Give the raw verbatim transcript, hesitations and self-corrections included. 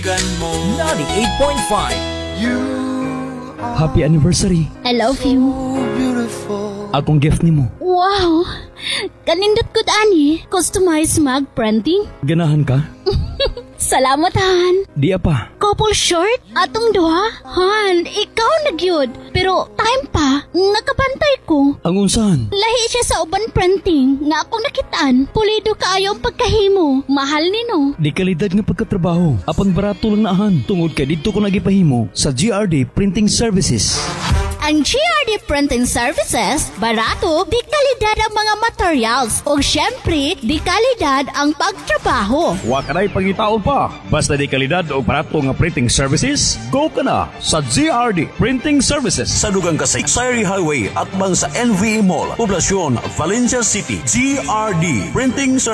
ninety-eight point five. Happy anniversary. I love you. Akong gift nimo. Wow! Kanindot ko ani. Customized mug printing. Ganahan ka? Salamat, Han. Di apa. Couple short? Atong duha? Han, ikaw nagyod. Pero time pa, nakabantay ko. Ang unsahan? Lahi siya sa uban printing nga akong nakitaan. Pulido kaayo ang pagkahimo. Mahal nino. Di kalidad nga pagkatrabaho. Apang barato lang naahan. Tungod kay dito ko nagipahimo sa G R D Printing Services. Ang G R D Printing Services, barato, di kalidad ang mga materials. O syempre, di kalidad ang pagtrabaho. Wa ka na'y pangitaon pa. Basta di kalidad o barato nga printing services, go ka na sa G R D Printing Services. Sa dugang kasay, Sayri Highway at bang sa N V A Mall, Poblasyon, Valencia City. G R D Printing Services.